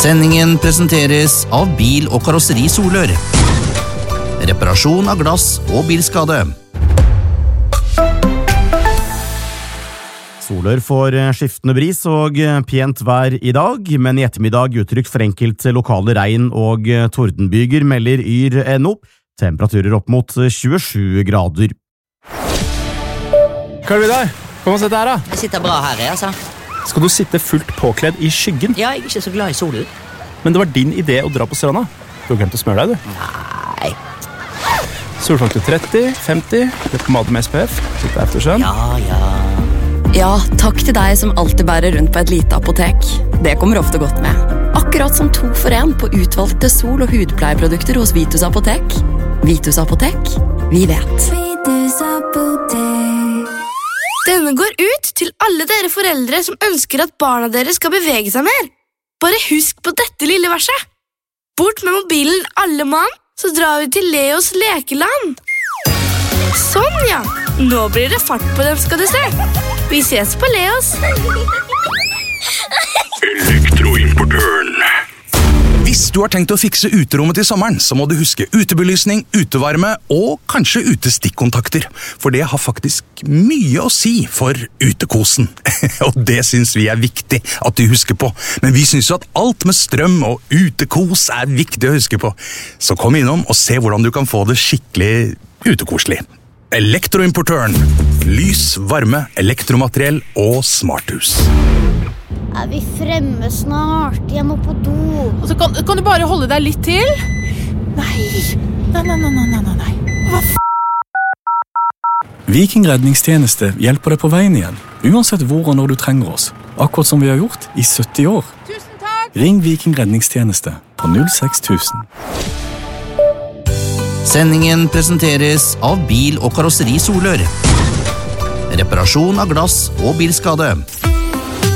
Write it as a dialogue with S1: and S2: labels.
S1: Sendingen presenteres av Bil- og karosseri Solør. Reparasjon av glass og bilskade.
S2: Solør får skiftende bris og pent vær i dag, men i ettermiddag uttrykk for enkelte lokale regn- og tordenbyger, melder Yr.no. Temperaturer opp mot 27 grader.
S3: Karl Vidar, kom og sett her da.
S4: Jeg sitter bra her, altså.
S3: Skal du sitte fullt påkledd i skyggen?
S4: Ja, jeg er ikke så glad i solen.
S3: Men det var din idé å dra på stranda. Du har glemt å smøre deg, du.
S4: Nei.
S3: Solfaktor 30, 50, pomade med SPF, sitte eftersønn.
S4: Ja.
S5: Ja, takk til deg som alltid bærer rundt på et lite apotek. Det kommer ofte godt med. Akkurat som 2 for 1 på utvalgte sol- og hudpleieprodukter hos Vitus Apotek. Vitus Apotek, vi vet.
S6: Vitus Apotek.
S7: Denne går ut til alle dere foreldre som ønsker at barna deres skal bevege seg mer. Bare husk på dette lille verset. Bort med mobilen alle mann, så drar vi til Leos lekeland. Sånn, ja. Nå blir det fart på dem, skal du se. Vi ses på Leos.
S8: Elektroimportøren. Hvis du har tenkt å fikse uterommet til sommeren, så må du huske utebelysning, utevarme og kanskje utestikkontakter. For det har faktisk mye å si for utekosen. Og det synes vi er viktig at du husker på. Men vi synes jo at alt med strøm og utekos er viktig å huske på. Så kom innom og se hvordan du kan få det skikkelig utekoselig. Elektroimportøren. Lys, varme, elektromateriell og smarthus.
S6: Er vi fremme snart? Jeg må på do.
S9: Og så kan du bare holde deg litt til? Nei. Hva
S10: Viking redningstjeneste hjelper deg på veien igjen, uansett hvor og når du trenger oss. Akkurat som vi har gjort i 70 år.
S9: Tusen takk!
S10: Ring Viking redningstjeneste på 06000.
S1: Sendingen presenteres av Bil- og karosseri Solør. Reparasjon av glass og bilskade.